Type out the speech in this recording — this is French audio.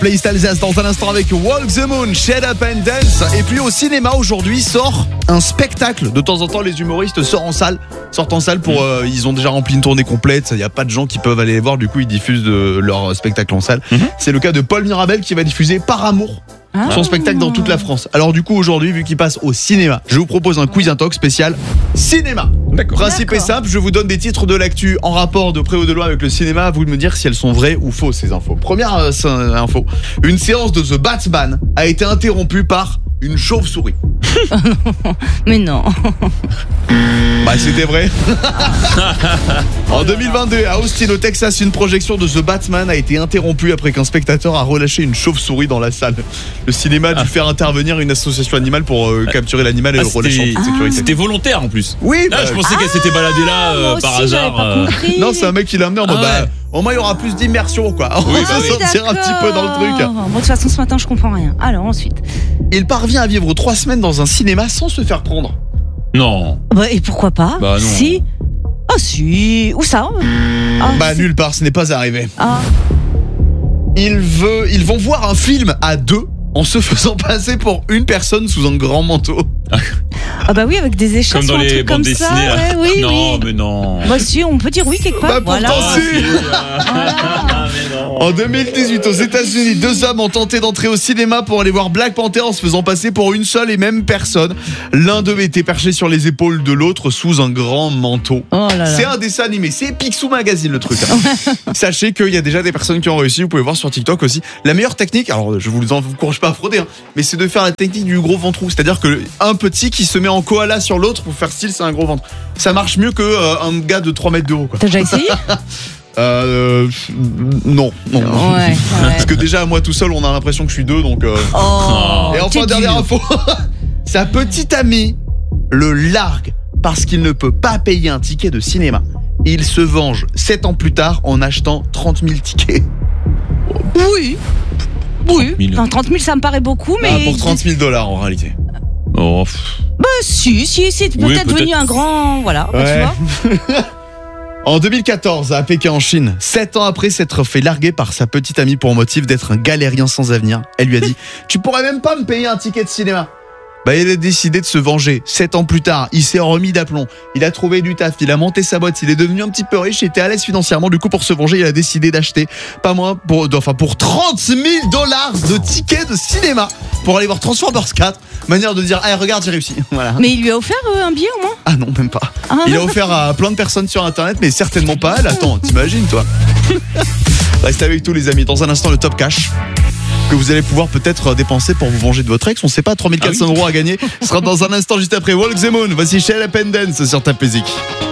Playlist Alsace dans un instant avec Walk the Moon, Shut Up and Dance. Et puis au cinéma aujourd'hui sort un spectacle. De temps en temps les humoristes sortent en salle pour ils ont déjà rempli une tournée complète. Il n'y a pas de gens qui peuvent aller les voir. Du coup ils diffusent leur spectacle en salle. C'est le cas de Paul Mirabel qui va diffuser Par Amour, son spectacle dans toute la France. Alors du coup aujourd'hui, vu qu'il passe au cinéma, je vous propose un quiz intox spécial cinéma. D'accord. Principe est simple, je vous donne des titres de l'actu en rapport de près ou de loin avec le cinéma. À vous de me dire si elles sont vraies ou fausses, ces infos. Première info, une séance de The Batman a été interrompue par une chauve-souris. Mais non. Bah c'était vrai. En 2022, à Austin au Texas, une projection de The Batman a été interrompue après qu'un spectateur a relâché une chauve-souris dans la salle. Le cinéma a dû faire intervenir une association animale pour capturer l'animal et le relâcher en sécurité. C'était volontaire en plus. Oui, Là, je pensais qu'elle s'était baladée là moi par aussi, j'avais hasard. pas compris. non, c'est un mec qui l'a amené en mode ouais. au moins il y aura plus d'immersion quoi. On Oui, va bah oui. sortir un petit peu dans le truc. Bon, de toute façon, ce matin, je comprends rien. Alors, ensuite. Il parvient à vivre 3 semaines dans un cinéma sans se faire prendre. Non. Bah, et pourquoi pas? Bah, non. Si. Ah, si. Où ça? Bah nulle part, ce n'est pas arrivé. Ah. Ils vont voir un film à 2 en se faisant passer pour une personne sous un grand manteau. Ah bah oui, avec des échasses Comme dans ou un les truc bandes comme dessinées. ça. Là. Ouais, oui, non, oui. mais non. Bah si, on peut dire oui quelque part. Bah, pourtant, voilà. si. En 2018, aux États-Unis, 2 hommes ont tenté d'entrer au cinéma pour aller voir Black Panther en se faisant passer pour une seule et même personne. L'un d'eux était perché sur les épaules de l'autre sous un grand manteau. Oh là là. C'est un dessin animé, c'est Picsou Magazine le truc. Sachez qu'il y a déjà des personnes qui ont réussi, vous pouvez voir sur TikTok aussi. La meilleure technique, alors je vous encourage pas à frauder, hein, mais c'est de faire la technique du gros ventrou. C'est-à-dire que un petit qui se met en koala sur l'autre pour faire style c'est un gros ventre. Ça marche mieux que un gars de 3 mètres de haut quoi. T'as déjà essayé? Non. Ouais. Parce que déjà moi tout seul on a l'impression que je suis 2 donc Oh. Et enfin t'es dernière dur. info. Sa petite amie le largue parce qu'il ne peut pas payer un ticket de cinéma. Il se venge 7 ans plus tard en achetant 30 000 tickets. Oui. Oui. 000. Enfin, 30 000, ça me paraît beaucoup, mais. Pour 30 000 $ en réalité. Oh. Bah, si, c'est peut-être Oui, peut-être. devenu un grand. Voilà, Ouais. tu vois. En 2014, à Pékin en Chine, 7 ans après s'être fait larguer par sa petite amie pour motif d'être un galérien sans avenir, elle lui a dit « Tu pourrais même pas me payer un ticket de cinéma ?» Bah, il a décidé de se venger. 7 ans plus tard, il s'est remis d'aplomb. Il a trouvé du taf, il a monté sa boîte, il est devenu un petit peu riche, il était à l'aise financièrement. Du coup, pour se venger, il a décidé d'acheter pas moins pour 30 000 $ de tickets de cinéma pour aller voir Transformers 4. Manière de dire, ah, regarde, j'ai réussi. Voilà. Mais il lui a offert un billet au moins. Ah non, même pas. Ah. Il a offert à plein de personnes sur internet, mais certainement pas elle. Attends, t'imagines toi? Restez avec tous les amis. Dans un instant, le top cash que vous allez pouvoir peut-être dépenser pour vous venger de votre ex. On sait pas, 3 400 € à gagner. Ce sera dans un instant juste après Walk the Moon. Voici Shell Appendance sur ta Pézic.